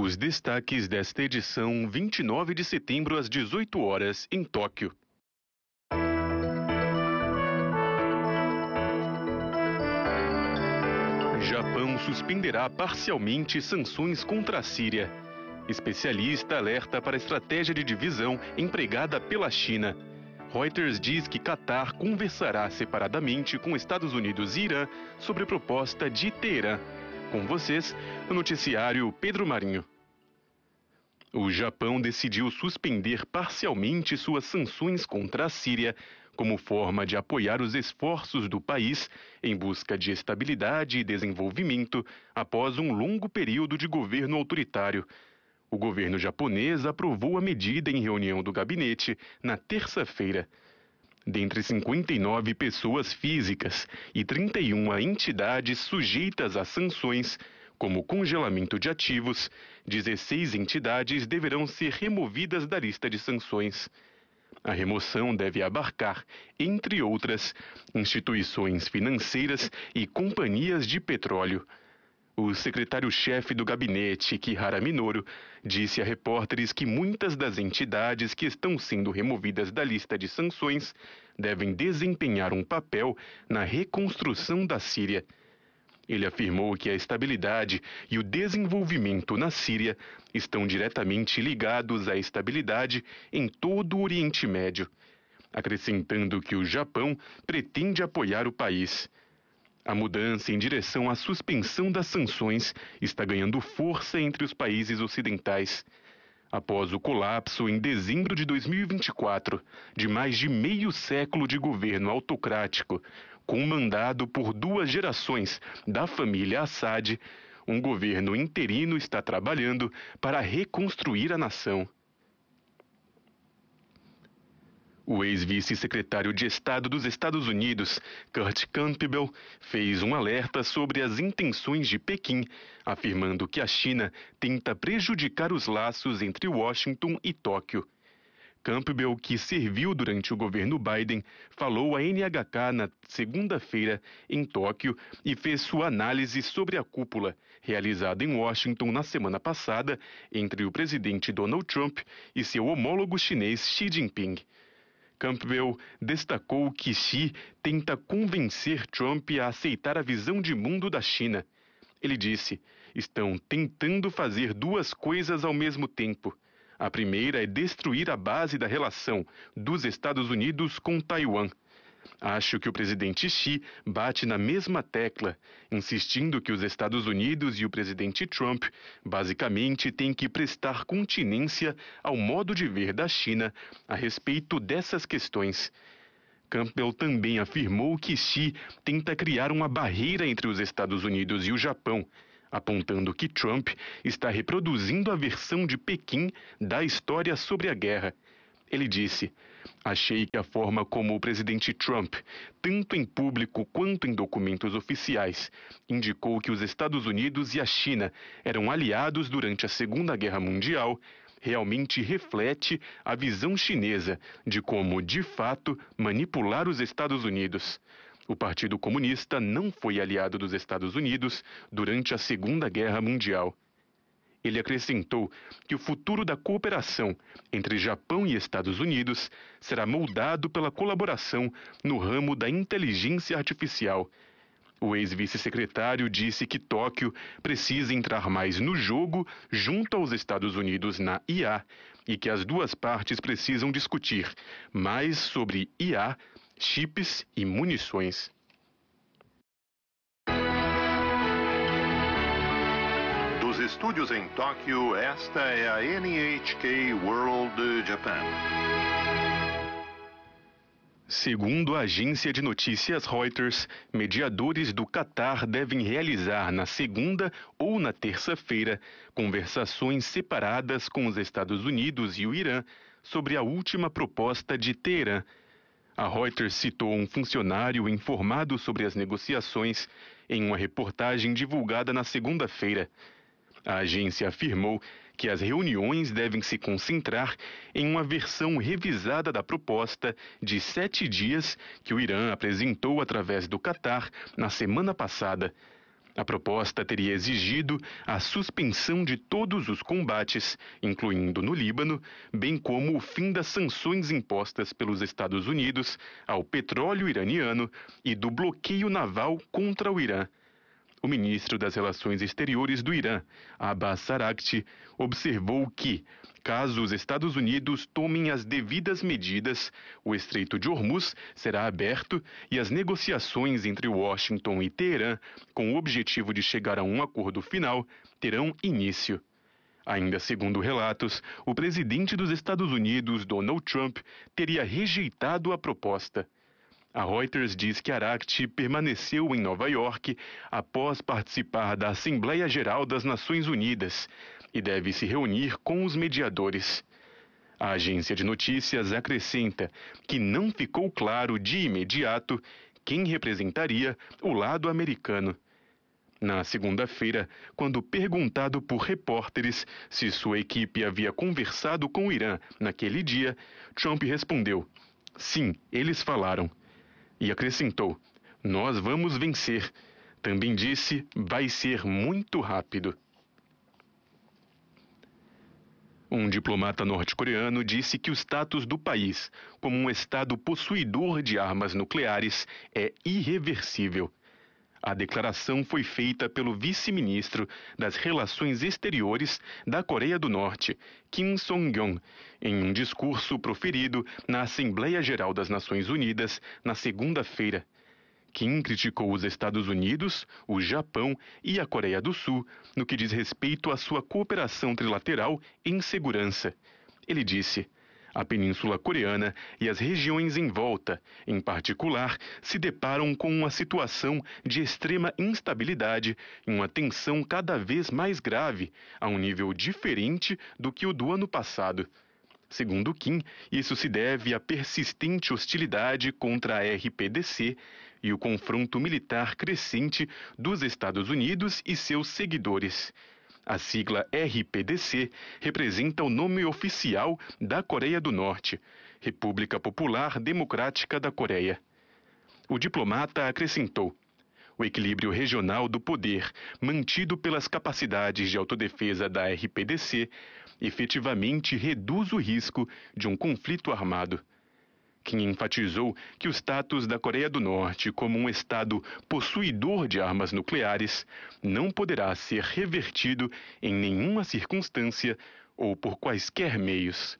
Os destaques desta edição, 29 de setembro às 18 horas, em Tóquio. Japão suspenderá parcialmente sanções contra a Síria. Especialista alerta para a estratégia de divisão empregada pela China. Reuters diz que Catar conversará separadamente com Estados Unidos e Irã sobre a proposta de Teherã. Com vocês, no noticiário Pedro Marinho. O Japão decidiu suspender parcialmente suas sanções contra a Síria como forma de apoiar os esforços do país em busca de estabilidade e desenvolvimento após um longo período de governo autoritário. O governo japonês aprovou a medida em reunião do gabinete na terça-feira. Dentre 59 pessoas físicas e 31 entidades sujeitas a sanções, como congelamento de ativos, 16 entidades deverão ser removidas da lista de sanções. A remoção deve abarcar, entre outras, instituições financeiras e companhias de petróleo. O secretário-chefe do gabinete, Kihara Minoru, disse a repórteres que muitas das entidades que estão sendo removidas da lista de sanções devem desempenhar um papel na reconstrução da Síria. Ele afirmou que a estabilidade e o desenvolvimento na Síria estão diretamente ligados à estabilidade em todo o Oriente Médio, acrescentando que o Japão pretende apoiar o país. A mudança em direção à suspensão das sanções está ganhando força entre os países ocidentais. Após o colapso em dezembro de 2024 de mais de meio século de governo autocrático, comandado por 2 gerações da família Assad, um governo interino está trabalhando para reconstruir a nação. O ex-vice-secretário de Estado dos Estados Unidos, Kurt Campbell, fez um alerta sobre as intenções de Pequim, afirmando que a China tenta prejudicar os laços entre Washington e Tóquio. Campbell, que serviu durante o governo Biden, falou à NHK na segunda-feira em Tóquio e fez sua análise sobre a cúpula, realizada em Washington na semana passada entre o presidente Donald Trump e seu homólogo chinês Xi Jinping. Campbell destacou que Xi tenta convencer Trump a aceitar a visão de mundo da China. Ele disse: "Estão tentando fazer 2 coisas ao mesmo tempo. A primeira é destruir a base da relação dos Estados Unidos com Taiwan. Acho que o presidente Xi bate na mesma tecla, insistindo que os Estados Unidos e o presidente Trump basicamente têm que prestar continência ao modo de ver da China a respeito dessas questões." Campbell também afirmou que Xi tenta criar uma barreira entre os Estados Unidos e o Japão, apontando que Trump está reproduzindo a versão de Pequim da história sobre a guerra. Ele disse: "Achei que a forma como o presidente Trump, tanto em público quanto em documentos oficiais, indicou que os Estados Unidos e a China eram aliados durante a Segunda Guerra Mundial, realmente reflete a visão chinesa de como, de fato, manipular os Estados Unidos. O Partido Comunista não foi aliado dos Estados Unidos durante a Segunda Guerra Mundial." Ele acrescentou que o futuro da cooperação entre Japão e Estados Unidos será moldado pela colaboração no ramo da inteligência artificial. O ex-vice-secretário disse que Tóquio precisa entrar mais no jogo junto aos Estados Unidos na IA e que as 2 partes precisam discutir mais sobre IA, chips e munições. Dos estúdios em Tóquio, esta é a NHK World Japan. Segundo a agência de notícias Reuters, mediadores do Catar devem realizar na segunda ou na terça-feira conversações separadas com os Estados Unidos e o Irã sobre a última proposta de Teherã. A Reuters citou um funcionário informado sobre as negociações em uma reportagem divulgada na segunda-feira. A agência afirmou que as reuniões devem se concentrar em uma versão revisada da proposta de 7 dias que o Irã apresentou através do Catar na semana passada. A proposta teria exigido a suspensão de todos os combates, incluindo no Líbano, bem como o fim das sanções impostas pelos Estados Unidos ao petróleo iraniano e do bloqueio naval contra o Irã. O ministro das Relações Exteriores do Irã, Abbas Araghchi, observou que, caso os Estados Unidos tomem as devidas medidas, o Estreito de Hormuz será aberto e as negociações entre Washington e Teherã, com o objetivo de chegar a um acordo final, terão início. Ainda segundo relatos, o presidente dos Estados Unidos, Donald Trump, teria rejeitado a proposta. A Reuters diz que Araghchi permaneceu em Nova York após participar da Assembleia Geral das Nações Unidas e deve se reunir com os mediadores. A agência de notícias acrescenta que não ficou claro de imediato quem representaria o lado americano. Na segunda-feira, quando perguntado por repórteres se sua equipe havia conversado com o Irã naquele dia, Trump respondeu: "Sim, eles falaram." E acrescentou: "Nós vamos vencer." Também disse: "Vai ser muito rápido." Um diplomata norte-coreano disse que o status do país como um estado possuidor de armas nucleares é irreversível. A declaração foi feita pelo vice-ministro das Relações Exteriores da Coreia do Norte, Kim Song-yong, em um discurso proferido na Assembleia Geral das Nações Unidas na segunda-feira. Kim criticou os Estados Unidos, o Japão e a Coreia do Sul no que diz respeito à sua cooperação trilateral em segurança. Ele disse: "A Península Coreana e as regiões em volta, em particular, se deparam com uma situação de extrema instabilidade e uma tensão cada vez mais grave, a um nível diferente do que o do ano passado." Segundo Kim, isso se deve à persistente hostilidade contra a RPDC e o confronto militar crescente dos Estados Unidos e seus seguidores. A sigla RPDC representa o nome oficial da Coreia do Norte, República Popular Democrática da Coreia. O diplomata acrescentou: "O equilíbrio regional do poder, mantido pelas capacidades de autodefesa da RPDC, efetivamente reduz o risco de um conflito armado." Kim enfatizou que o status da Coreia do Norte como um estado possuidor de armas nucleares não poderá ser revertido em nenhuma circunstância ou por quaisquer meios.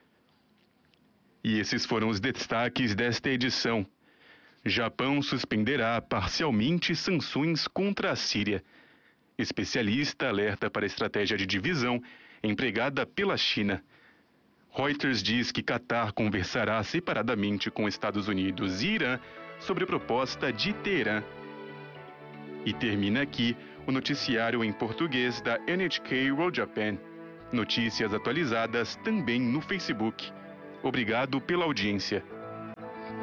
E esses foram os destaques desta edição. Japão suspenderá parcialmente sanções contra a Síria. Especialista alerta para a estratégia de divisão empregada pela China. Reuters diz que Catar conversará separadamente com Estados Unidos e Irã sobre a proposta de Teherã. E termina aqui o noticiário em português da NHK World Japan. Notícias atualizadas também no Facebook. Obrigado pela audiência.